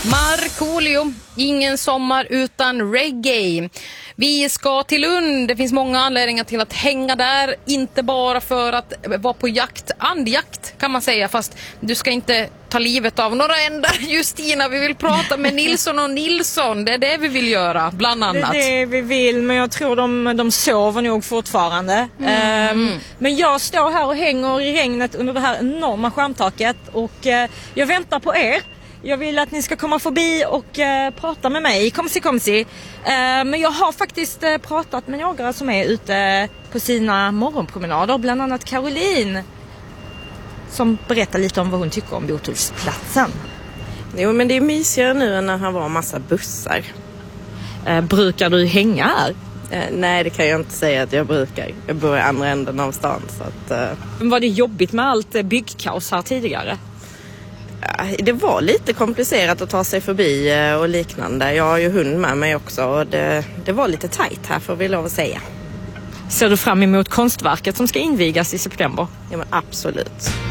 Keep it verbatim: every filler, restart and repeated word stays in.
Markoolio, ingen sommar utan reggae. Vi ska till Lund. Det finns många anledningar till att hänga där. Inte bara för att vara på jakt, andjakt kan man säga. Fast du ska inte ta livet av några enda. Justina, vi vill prata med Nilsson och Nilsson. Det är det vi vill göra, bland annat. Det är det vi vill, men jag tror de, de sover nog fortfarande. Mm. Um, men jag står här och hänger i regnet under det här enorma skärmtaket. Och uh, jag väntar på er. Jag vill att ni ska komma förbi och uh, prata med mig. Komsi, komsi. Uh, men jag har faktiskt uh, pratat med några som är ute på sina morgonpromenader. Bland annat Caroline. Som berättar lite om vad hon tycker om Botulfsplatsen. Jo, men det är mysigare nu än när han var en massa bussar. Uh, brukar du hänga här? Uh, nej, det kan jag inte säga att jag brukar. Jag bor i andra änden av stan. Så att, uh... Var det jobbigt med allt byggkaos här tidigare? Det var lite komplicerat att ta sig förbi och liknande. Jag har ju hund med mig också och det, det var lite tajt här, får vi lov att säga. Ser du fram emot konstverket som ska invigas i september? Ja, men absolut.